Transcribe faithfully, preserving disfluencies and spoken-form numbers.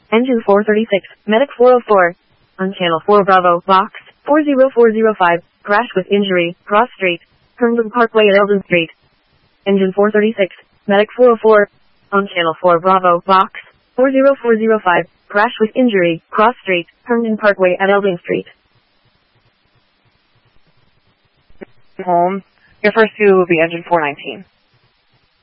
Engine four thirty-six, Medic four oh four. On Channel four Bravo, Box four zero four zero five, crash with injury, Cross Street, Herndon Parkway at Eldon Street. Engine four thirty-six, Medic four oh four. On Channel four Bravo, Box four zero four zero five, crash with injury, Cross Street, Herndon Parkway at Eldon Street. Home. Your first two will be engine four nineteen.